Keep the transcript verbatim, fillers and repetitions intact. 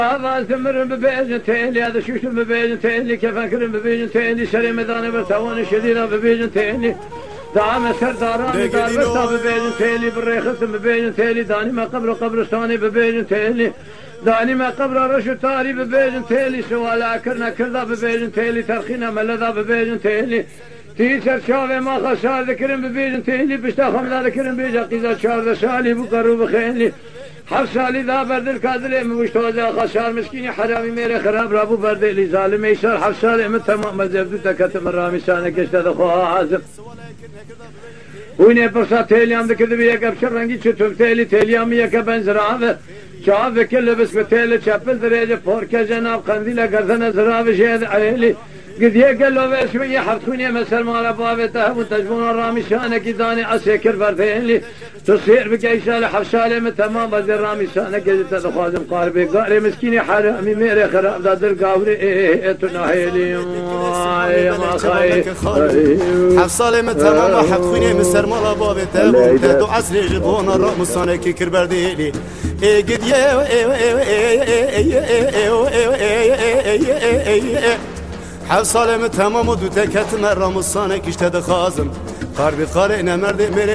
هذا ثمر ببيجن تيلي هذا شوش ببيجن تيلي كيف أكرم ببيجن تيلي سري مداني برتوان شديدة ببيجن تيلي دعم سرداران دار برتا ببيجن تيلي بالريخت ببيجن تيلي داني ما قبر قبرستاني ببيجن تيلي داني ما قبر رشو تاري ببيجن تيلي سوالا كرنا كردا ببيجن تيلي ترخينا ملذا ببيجن تيلي تيسر شافي ما خسار ذكرن ببيجن تيلي بشتا خمدا ذكرن بيجا قيزا شار سالي بقرو بخيلي حفصالي ذا برد الكادلي مشتوزا خسار مسكيني حرامي ميري خراب رابو برد لي ظالم يسار حفصالي من تمام مزبدو تكتم الرامي سانك اشتد خوها عازم ويني برسا تيليام ذكر بيك ابشر رنگي چطور تيلي تيليام يكا بنزرعه شاف كل بس بتيلي چپل دريجه فوركه جناب قنديله گردن زراب شهد عليلي قد يقل له بس شويه حفتوني مسر مال بابته وتجبون الرامي شانك داني اسكر بردين تصير بكيسال حفصالي من تمام بدر رامي شانك تدخازم قاربي قاري مسكيني حرامي ميري خراب دادر قاوري ايه تناهيلي يا ما خاي حفصالي من تمام حفتوني مسر مال بابته وتدو عسري جبون الرامي شانك كربرديلي ايه قد يا حفصالي من تمام ودو تكت مرة مصانك اشتد خازم قاربي قارئنا مرد